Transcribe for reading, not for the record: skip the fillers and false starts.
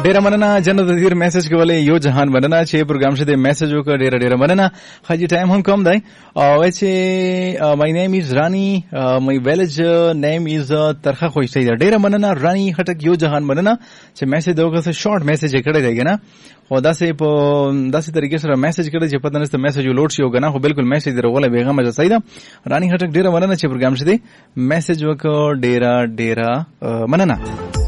ډیره مننه جنت دیر میسج کولې یو جهان مننه چې پروګرام شه د میسج وکړ. ډیره مننه. خاجي ټایم هم کم دی او چې my name is Rani, my village name is ترخه خوشتي. ډیره مننه رانی خټک یو جهان مننه چې میسج دوغه څه شارټ میسج کړی دی کنه. خو داسې په داسې طریقې سره میسج کړی چې پته نشته میسج لوډ شي او کنه. خو بالکل میسج درغله بیغه مزه سیده. رانی خټک ډیره مننه چې پروګرام شه دی میسج وکړ. ډیره مننه.